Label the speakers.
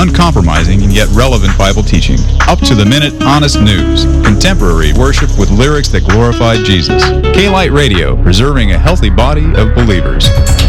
Speaker 1: uncompromising and yet relevant Bible teaching, up-to-the-minute honest news, contemporary worship with lyrics that glorify Jesus. K-Light Radio, preserving a healthy body of believers.